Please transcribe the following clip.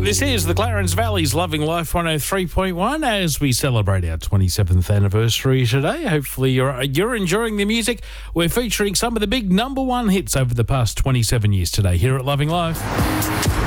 This is the Clarence Valley's Loving Life 103.1 as we celebrate our 27th anniversary today. Hopefully you're enjoying the music. We're featuring some of the big number one hits over the past 27 years today here at Loving Life.